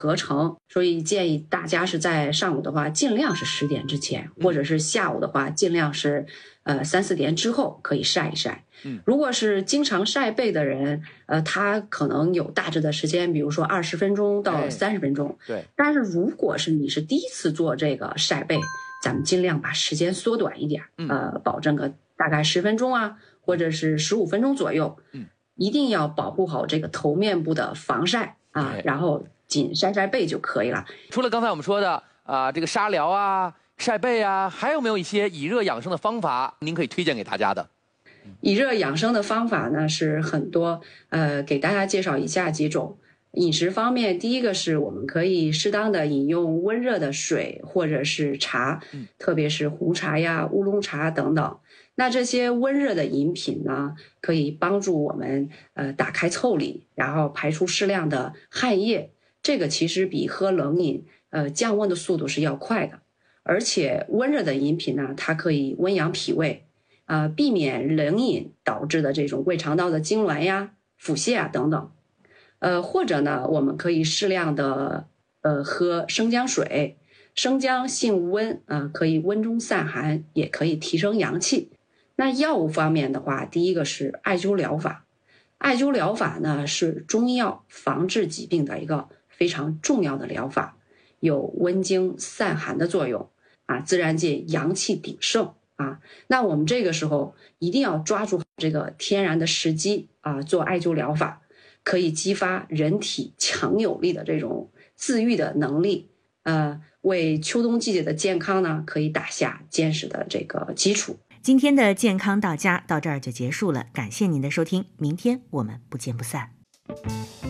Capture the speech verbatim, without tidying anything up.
合成，所以建议大家是在上午的话，尽量是十点之前，或者是下午的话，尽量是呃三四点之后可以晒一晒。 嗯， 如果是经常晒背的人，呃，他可能有大致的时间，比如说二十分钟到三十分钟。 对。 但是如果是你是第一次做这个晒背，咱们尽量把时间缩短一点，呃，保证个大概十分钟啊，或者是十五分钟左右。 嗯， 一定要保护好这个头面部的防晒啊，然后仅晒晒背就可以了。 除了刚才我们说的啊、呃，这个沙疗啊、晒背啊，还有没有一些以热养生的方法，您可以推荐给大家的？ 以热养生的方法呢是很多，呃，给大家介绍以下几种。饮食方面，第一个是我们可以适当的饮用温热的水或者是茶，特别是红茶呀、乌龙茶等等。那这些温热的饮品呢，可以帮助我们呃打开腠理，然后排出适量的汗液。这个其实比喝冷饮呃降温的速度是要快的。而且温热的饮品呢，它可以温养脾胃，呃，避免冷饮导致的这种胃肠道的痉挛呀、腹泻啊等等。呃，或者呢，我们可以适量的呃喝生姜水。生姜性温，呃，可以温中散寒，也可以提升阳气。那药物方面的话，第一个是艾灸疗法。艾灸疗法呢是中医药防治疾病的一个非常重要的疗法，有温经散寒的作用啊，自然界阳气鼎盛啊。那我们这个时候一定要抓住这个天然的时机啊，做艾灸疗法，可以激发人体强有力的这种自愈的能力，呃，为秋冬季节的健康呢，可以打下坚实的这个基础。 今天的健康到家到这儿就结束了，感谢您的收听，明天我们不见不散。